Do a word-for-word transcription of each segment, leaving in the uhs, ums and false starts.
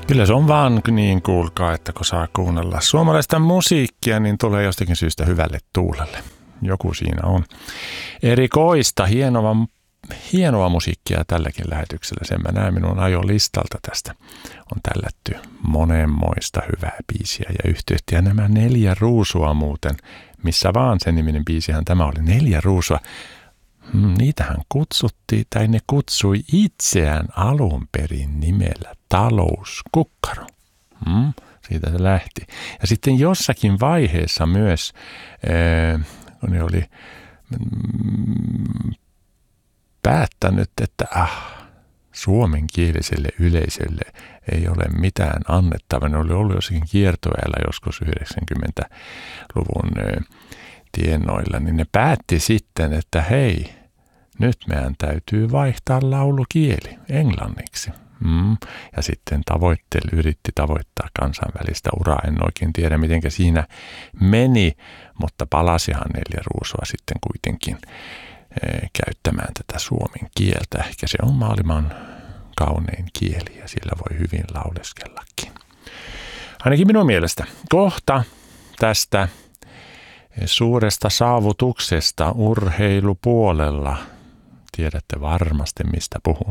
Kyllä se on vaan niin, kuulkaa, että kun saa kuunnella suomalaista musiikkia, niin tulee jostakin syystä hyvälle tuulelle. Joku siinä on. Erikoista, hienoa, hienoa musiikkia tälläkin lähetyksellä. Sen mä näen minun ajolistalta tästä. On tällätty monenmoista hyvää biisiä ja yhteyttä. Ja nämä neljä ruusua muuten, missä vaan sen niminen biisihän tämä oli, neljä ruusua. Niitähän kutsuttiin, tai ne kutsui itseään alun perin nimellä talouskukkaro. Mm, siitä se lähti. Ja sitten jossakin vaiheessa myös, äh, kun ne oli mm, päättänyt, että ah, suomenkieliselle yleisölle ei ole mitään annettavaa. Ne oli ollut jossakin kiertueella joskus yhdeksänkymmentäluvun äh, tienoilla, niin ne päätti sitten, että hei, nyt meidän täytyy vaihtaa laulukieli englanniksi. Mm. Ja sitten tavoitteli, yritti tavoittaa kansainvälistä uraa. En oikein tiedä, miten siinä meni, mutta palasihan neljä ruusua sitten kuitenkin e, käyttämään tätä suomen kieltä. Ehkä se on maailman kaunein kieli ja sillä voi hyvin lauleskellakin. Ainakin minun mielestä. Kohta tästä suuresta saavutuksesta urheilupuolella. Tiedätte varmasti, mistä puhun.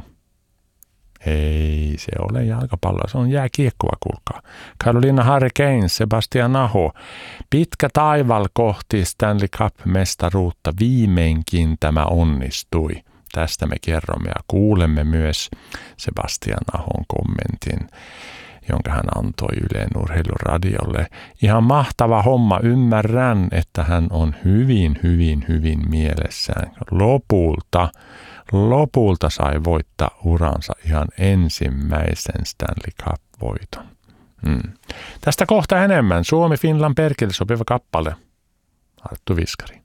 Ei se ole jalkapalloa, se on jääkiekkoa, kuulkaa. Carolina Hurricanes, Sebastian Aho. Pitkä taival kohti Stanley Cup-mestaruutta. Viimeinkin tämä onnistui. Tästä me kerromme ja kuulemme myös Sebastian Ahon kommentin, jonka hän antoi Ylen urheiluradiolle. Ihan mahtava homma. Ymmärrän, että hän on hyvin, hyvin, hyvin mielessään. Lopulta, lopulta sai voittaa uransa ihan ensimmäisen Stanley Cup-voiton. Hmm. Tästä kohta enemmän. Suomi-Finland perkele sopiva kappale. Arttu Viskari.